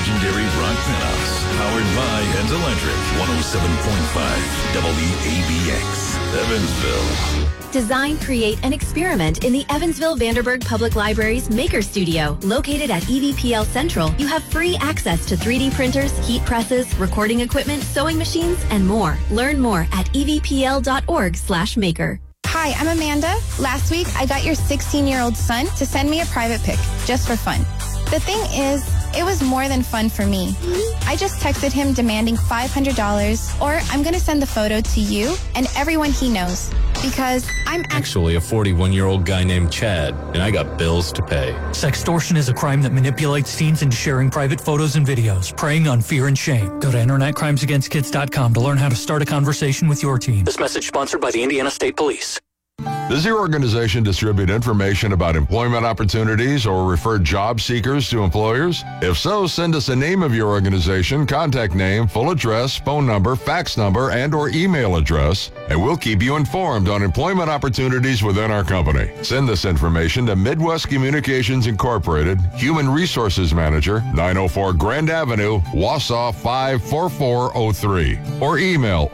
legendary rock penthouse. Powered by Ends Electric, 107.5 WABX, Evansville. Design, create, and experiment in the Evansville Vanderburgh Public Library's Maker Studio. Located at EVPL Central, you have free access to 3D printers, heat presses, recording equipment, sewing machines, and more. Learn more at evpl.org/maker. Hi, I'm Amanda. Last week, I got your 16-year-old son to send me a private pic, just for fun. The thing is, it was more than fun for me. I just texted him demanding $500, or I'm going to send the photo to you and everyone he knows, because I'm actually a 41-year-old guy named Chad, and I got bills to pay. Sextortion is a crime that manipulates teens into sharing private photos and videos, preying on fear and shame. Go to InternetCrimesAgainstKids.com to learn how to start a conversation with your teen. This message sponsored by the Indiana State Police. Does your organization distribute information about employment opportunities or refer job seekers to employers? If so, send us a name of your organization, contact name, full address, phone number, fax number, and or email address, and we'll keep you informed on employment opportunities within our company. Send this information to Midwest Communications Incorporated, Human Resources Manager, 904 Grand Avenue, Wausau 54403, or email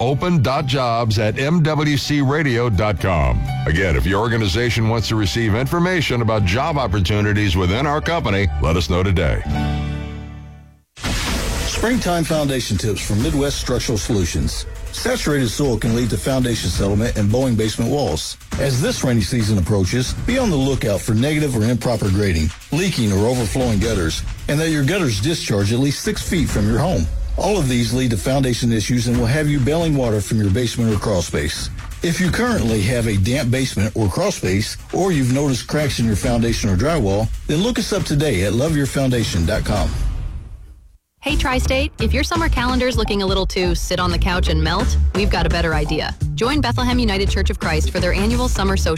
open.jobs@mwcradio.com. Again, if your organization wants to receive information about job opportunities within our company, let us know today. Springtime foundation tips from Midwest Structural Solutions. Saturated soil can lead to foundation settlement and bowing basement walls. As this rainy season approaches, be on the lookout for negative or improper grading, leaking or overflowing gutters, and that your gutters discharge at least 6 feet from your home. All of these lead to foundation issues and will have you bailing water from your basement or crawl space. If you currently have a damp basement or crawl space, or you've noticed cracks in your foundation or drywall, then look us up today at loveyourfoundation.com. Hey, Tri-State, if your summer calendar's looking a little too sit on the couch and melt, we've got a better idea. Join Bethlehem United Church of Christ for their annual summer social